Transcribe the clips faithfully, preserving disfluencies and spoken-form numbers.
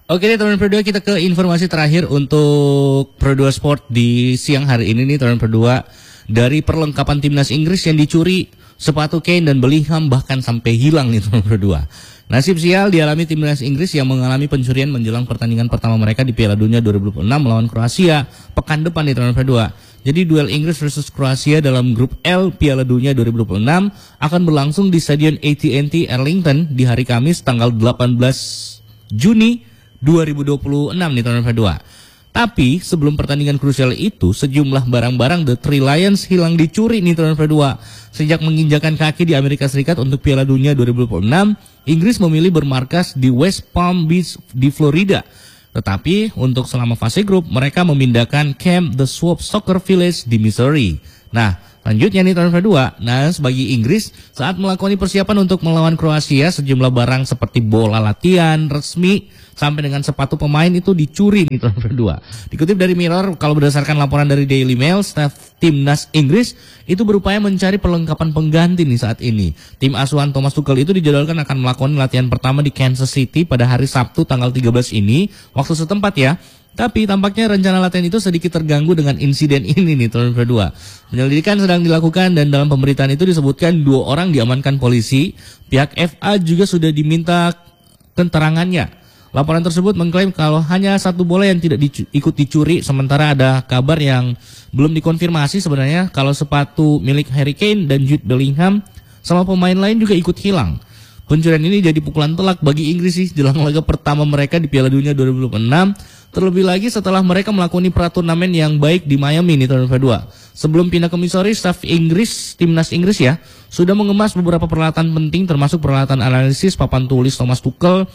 Oke nih teman Pro dua, kita ke informasi terakhir untuk Pro dua Sport di siang hari ini nih teman Pro dua. Dari perlengkapan timnas Inggris yang dicuri, sepatu Kane dan Bellingham bahkan sampai hilang nih teman Pro dua. Nasib sial dialami timnas Inggris yang mengalami pencurian menjelang pertandingan pertama mereka di Piala Dunia dua ribu dua puluh enam melawan Kroasia pekan depan nih teman Pro dua. Jadi duel Inggris versus Kroasia dalam grup L Piala Dunia dua ribu dua puluh enam akan berlangsung di Stadion A T and T Arlington di hari Kamis tanggal delapan belas Juni dua ribu dua puluh enam nih teman Pro dua. Tapi sebelum pertandingan krusial itu, sejumlah barang-barang The Three Lions hilang dicuri nih teman Pro dua. Sejak menginjakan kaki di Amerika Serikat untuk Piala Dunia dua ribu dua puluh enam, Inggris memilih bermarkas di West Palm Beach di Florida. Tetapi untuk selama fase grup, mereka memindahkan Camp The Swamp Soccer Village di Missouri. Nah, selanjutnya nih teman Pro dua, nah bagi Inggris saat melakukan persiapan untuk melawan Kroasia, sejumlah barang seperti bola latihan resmi sampai dengan sepatu pemain itu dicuri nih teman Pro dua. Dikutip dari Mirror, kalau berdasarkan laporan dari Daily Mail, staf timnas Inggris itu berupaya mencari perlengkapan pengganti nih saat ini. Tim asuhan Thomas Tuchel itu dijadwalkan akan melakukan latihan pertama di Kansas City pada hari Sabtu tanggal tiga belas ini waktu setempat ya. Tapi tampaknya rencana latihan itu sedikit terganggu dengan insiden ini nih teman Pro dua. Penyelidikan sedang dilakukan dan dalam pemberitaan itu disebutkan dua orang diamankan polisi. Pihak F A juga sudah diminta keterangannya. Laporan tersebut mengklaim kalau hanya satu bola yang tidak dicu- ikut dicuri, sementara ada kabar yang belum dikonfirmasi sebenarnya kalau sepatu milik Harry Kane dan Jude Bellingham sama pemain lain juga ikut hilang. Pencurian ini jadi pukulan telak bagi Inggris sih jelang laga pertama mereka di Piala Dunia dua ribu dua puluh enam. Terlebih lagi setelah mereka melakoni praturnamen yang baik di Miami nih tahun dua ribu dua puluh dua. Sebelum pindah ke Missouri, staf Inggris, timnas Inggris ya, sudah mengemas beberapa peralatan penting termasuk peralatan analisis, papan tulis Thomas Tuchel,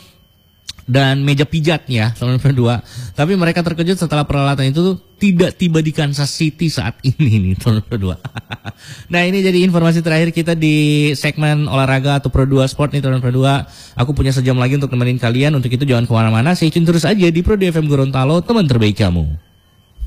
dan meja pijatnya tahun dua ribu dua puluh dua. Tapi mereka terkejut setelah peralatan itu tuh tidak tiba di Kansas City saat ini nih tahun dua ribu dua puluh dua. Nah ini jadi informasi terakhir kita di segmen olahraga atau Pro dua Sport nih tahun dua ribu dua puluh dua. Aku punya sejam lagi untuk nemenin kalian. Untuk itu jangan kemana-mana, stay tune terus aja di Pro dua F M Gorontalo, teman terbaik kamu.